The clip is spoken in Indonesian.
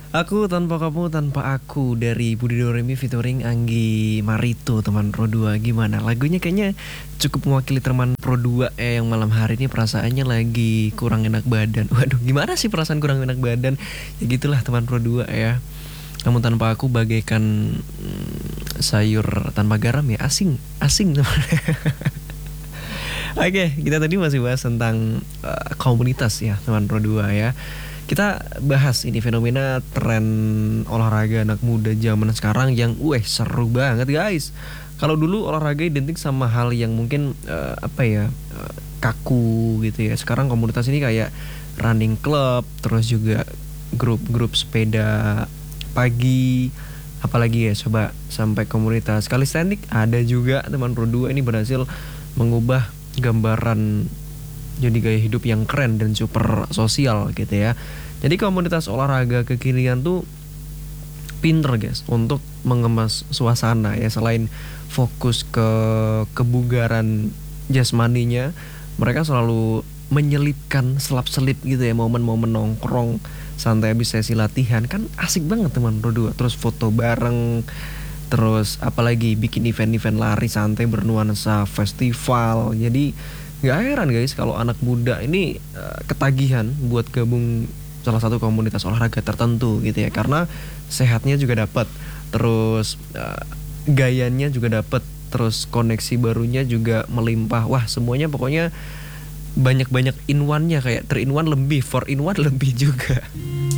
Aku tanpa kamu tanpa aku dari Budi Doremi featuring Anggi Marito teman Pro 2. Gimana? Lagunya kayaknya cukup mewakili teman Pro 2 yang malam hari ini perasaannya lagi kurang enak badan. Waduh, gimana sih perasaan kurang enak badan? Ya gitulah teman Pro 2 ya. Kamu tanpa aku bagaikan sayur tanpa garam ya, asing, asing teman. Oke, kita tadi masih bahas tentang komunitas ya teman Pro 2 ya. Kita bahas ini fenomena tren olahraga anak muda zaman sekarang yang seru banget guys. Kalau dulu olahraga identik sama hal yang mungkin kaku gitu ya. Sekarang komunitas ini kayak running club, terus juga grup-grup sepeda pagi, apalagi ya coba sampai komunitas calisthenics ada juga. Teman Pro 2 ini berhasil mengubah gambaran jadi gaya hidup yang keren dan super sosial gitu ya. Jadi komunitas olahraga kekinian tuh pinter guys untuk mengemas suasana ya. Selain fokus ke kebugaran jasmaninya, mereka selalu menyelipkan selap-selip gitu ya momen-momen nongkrong santai habis sesi latihan. Kan asik banget teman berdua. Terus foto bareng, terus apalagi bikin event-event lari santai bernuansa festival. Jadi gak heran guys kalau anak muda ini ketagihan buat gabung salah satu komunitas olahraga tertentu gitu ya, karena sehatnya juga dapat, terus gayanya juga dapat, terus koneksi barunya juga melimpah. Wah, semuanya pokoknya banyak-banyak in one-nya, kayak 3 in 1 lebih, 4 in 1 lebih juga.